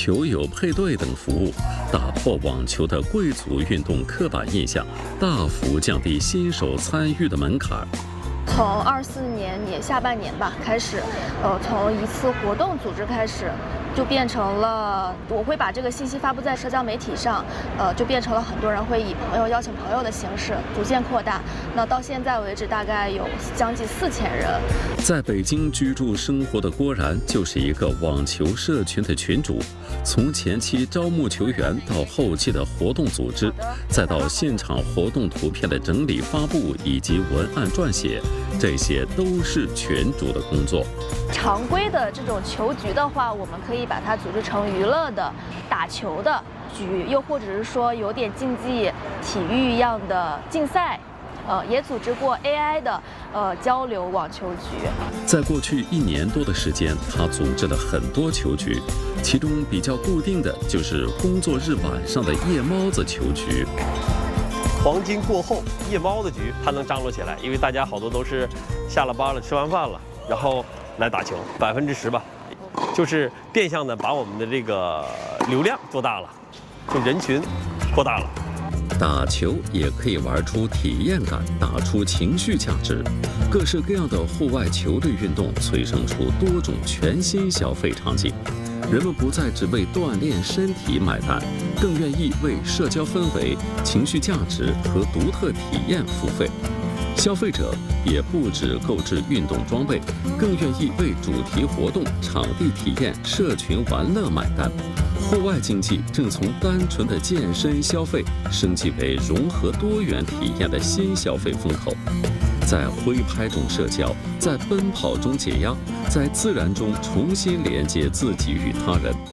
球友配对等服务，打破网球的贵族运动刻板印象，大幅降低新手参与的门槛。 从24年下半年吧开始，从一次活动组织开始，就变成了我会把这个信息发布在社交媒体上，就变成了很多人会以朋友邀请朋友的形式逐渐扩大。那到现在为止，大概有将近4000人。 在北京居住生活的郭然就是一个网球社群的群主，从前期招募球员到后期的活动组织，再到现场活动图片的整理发布以及文案撰写，这些都是群主的工作。 常规的这种球局的话，我们可以把它组织成娱乐的、打球的局，又或者是说有点竞技体育一样的竞赛。也组织过 AI 的交流网球局。 在过去1年多的时间，他组织了很多球局，其中比较固定的就是工作日晚上的夜猫子球局。 黄金过后，夜猫子局它能张罗起来，因为大家好多都是下了班了、吃完饭了，然后来打球，10%吧，就是变相的把我们的这个流量做大了，就人群扩大了。 打球也可以玩出体验感，打出情绪价值。各式各样的户外球类运动催生出多种全新消费场景，人们不再只为锻炼身体买单，更愿意为社交氛围、情绪价值和独特体验付费。消费者也不只购置运动装备，更愿意为主题活动、场地体验、社群玩乐买单。户外竞技正从单纯的健身消费升级为融合多元体验的新消费风口。在挥拍中社交，在奔跑中解压，在自然中重新连接自己与他人。